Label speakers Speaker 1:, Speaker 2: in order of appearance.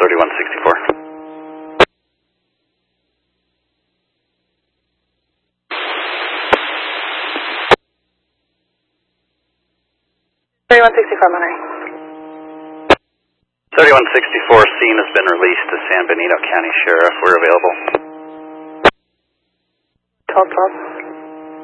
Speaker 1: 3164.
Speaker 2: 3164, Monterey.
Speaker 1: 3164, scene has been released to San Benito County Sheriff. We're available.
Speaker 2: 1212.